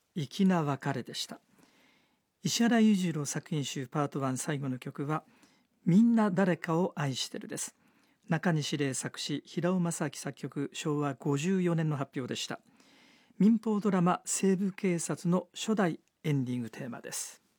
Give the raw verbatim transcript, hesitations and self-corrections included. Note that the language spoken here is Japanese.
粋な別れでした。石原裕次郎作品集パートワン最後の曲はみんな誰かを愛してるです。中西礼作詞、平尾正明作曲、しょうわごじゅうよねんの発表でした。民放ドラマ西部警察の初代エンディングテーマです。